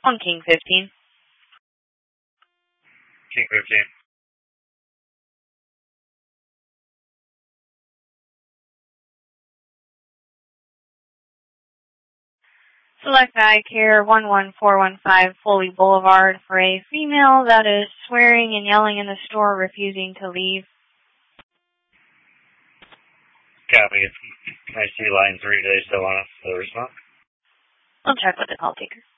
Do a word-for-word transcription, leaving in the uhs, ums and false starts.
On King fifteen. King fifteen. Select iCare one one four one five Foley Boulevard for a female that is swearing and yelling in the store, refusing to leave. Copy. I see line three. Do they still want us to respond? I'll check with the call taker.